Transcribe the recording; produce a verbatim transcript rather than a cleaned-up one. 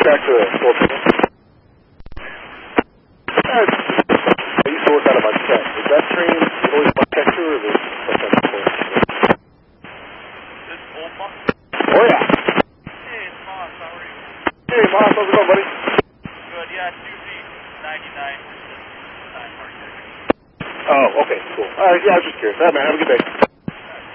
back to the full table. I used to work out of my tech. Is that train always my tech too, or is it sometimes before? This old box? Oh, yeah. Hey, it's Moss. How are you? Hey, Moss. How's it going, buddy? Good. Yeah, two Z ninety-nine versus nine Mark. Oh, okay. Cool. All right. Yeah, I was just curious. All right, man. Have a good day.